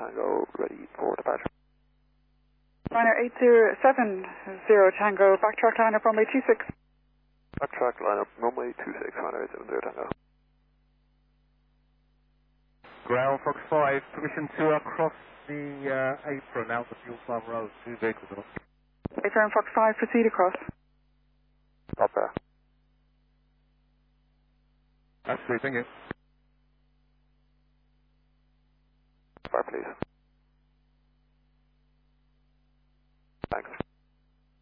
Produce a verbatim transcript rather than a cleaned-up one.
Tango, ready for departure. Liner eight zero seven zero Tango, backtrack line up runway two six. Backtrack line up runway two six, liner eight seven zero Tango. Ground Fox five, permission to across the uh, apron out the fuel farm road, two vehicles on. Apron Fox five, proceed across. Stop there. That's sweeping it. Fire please.